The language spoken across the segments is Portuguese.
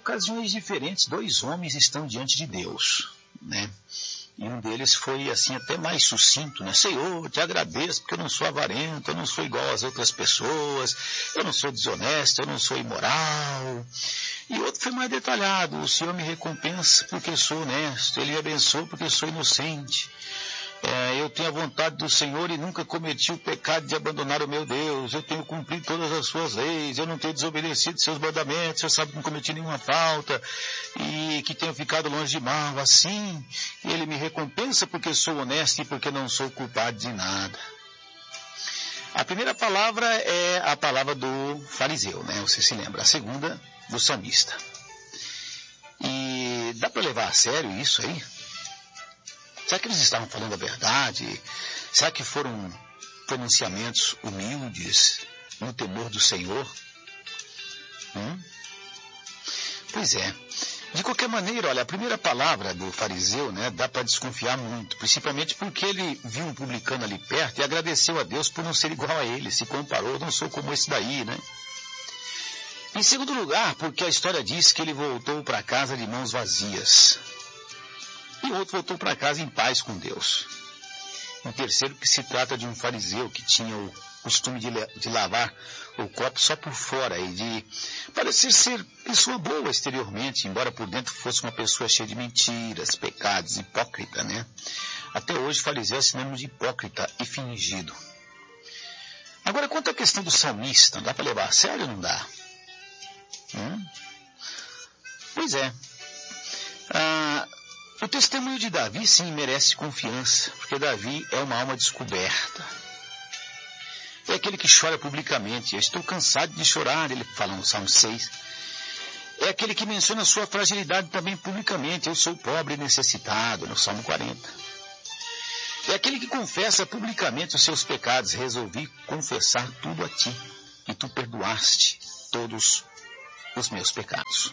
ocasiões diferentes, dois homens estão diante de Deus, né? E um deles foi assim até mais sucinto, né? Senhor, te agradeço porque eu não sou avarento, eu não sou igual às outras pessoas, eu não sou desonesto, eu não sou imoral. E outro foi mais detalhado, o Senhor me recompensa porque eu sou honesto, Ele me abençoa porque eu sou inocente. Eu tenho a vontade do Senhor e nunca cometi o pecado de abandonar o meu Deus. Eu tenho cumprido todas as suas leis. Eu não tenho desobedecido seus mandamentos. Eu sabe que não cometi nenhuma falta e que tenho ficado longe de mal. Assim, Ele me recompensa porque sou honesto e porque não sou culpado de nada. A primeira palavra é a palavra do fariseu, né? Você se lembra. A segunda, do salmista. E dá para levar a sério isso aí? Será que eles estavam falando a verdade? Será que foram pronunciamentos humildes, no temor do Senhor? Pois é. De qualquer maneira, olha, a primeira palavra do fariseu, né, dá para desconfiar muito, principalmente porque ele viu um publicano ali perto e agradeceu a Deus por não ser igual a ele, se comparou, não sou como esse daí, né? Em segundo lugar, porque a história diz que ele voltou para casa de mãos vazias. E o outro voltou para casa em paz com Deus. Em terceiro, que se trata de um fariseu que tinha o costume de lavar o copo só por fora e de parecer ser pessoa boa exteriormente, embora por dentro fosse uma pessoa cheia de mentiras, pecados, hipócrita, né? Até hoje, fariseu é sinônimo de hipócrita e fingido. Agora, quanto à questão do salmista, dá para levar a sério ou não dá? Pois é. O testemunho de Davi, sim, merece confiança, porque Davi é uma alma descoberta. É aquele que chora publicamente. Eu estou cansado de chorar, ele fala no Salmo 6. É aquele que menciona a sua fragilidade também publicamente. Eu sou pobre e necessitado, no Salmo 40. É aquele que confessa publicamente os seus pecados. Resolvi confessar tudo a ti, e tu perdoaste todos os meus pecados.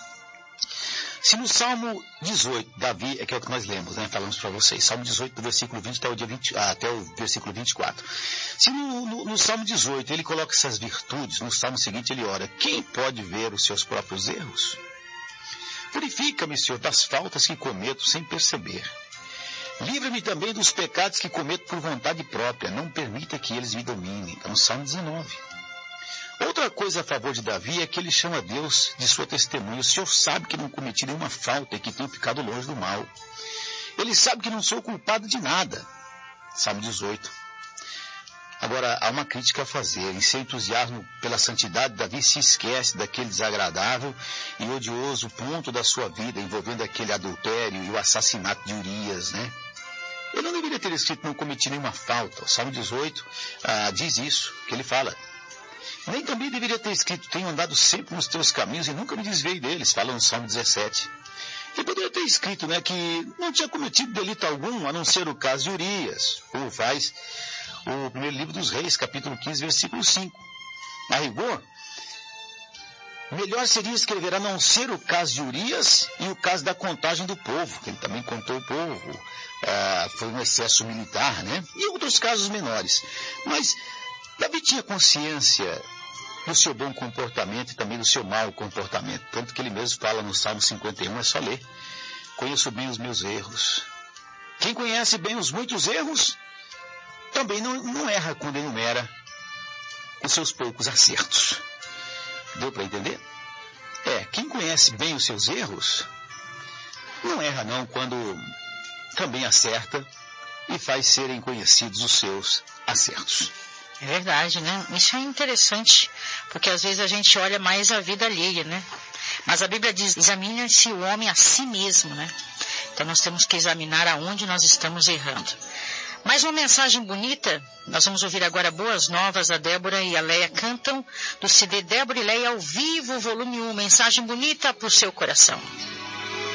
Se no Salmo 18, Davi, que é o que nós lemos, né? Falamos para vocês, Salmo 18, do versículo 20 até o versículo 24. Se no Salmo 18 ele coloca essas virtudes, no Salmo seguinte ele ora, quem pode ver os seus próprios erros? Purifica-me, Senhor, das faltas que cometo sem perceber. Livra-me também dos pecados que cometo por vontade própria, não permita que eles me dominem. Está no Salmo 19. Outra coisa a favor de Davi é que ele chama Deus de sua testemunha. O Senhor sabe que não cometi nenhuma falta e que tenho ficado longe do mal. Ele sabe que não sou culpado de nada. Salmo 18. Agora, há uma crítica a fazer. Em seu entusiasmo pela santidade, Davi se esquece daquele desagradável e odioso ponto da sua vida, envolvendo aquele adultério e o assassinato de Urias, né? Ele não deveria ter escrito não cometi nenhuma falta. O Salmo 18 diz isso, que ele fala. Nem também deveria ter escrito, tenho andado sempre nos teus caminhos e nunca me desviei deles, fala no Salmo 17. Ele poderia ter escrito, né, que não tinha cometido delito algum, a não ser o caso de Urias, como faz o primeiro livro dos Reis, capítulo 15, versículo 5. A rigor, melhor seria escrever a não ser o caso de Urias e o caso da contagem do povo, que ele também contou o povo, foi um excesso militar, né, e outros casos menores. Mas Davi tinha consciência do seu bom comportamento e também do seu mau comportamento. Tanto que ele mesmo fala no Salmo 51, é só ler. Conheço bem os meus erros. Quem conhece bem os muitos erros, também não erra quando enumera os seus poucos acertos. Deu para entender? Quem conhece bem os seus erros, não erra não quando também acerta e faz serem conhecidos os seus acertos. É verdade, né? Isso é interessante, porque às vezes a gente olha mais a vida alheia, né? Mas a Bíblia diz, examine-se o homem a si mesmo, né? Então nós temos que examinar aonde nós estamos errando. Mais uma mensagem bonita, nós vamos ouvir agora Boas Novas, a Débora e a Leia cantam, do CD Débora e Leia ao vivo, volume 1, mensagem bonita para o seu coração.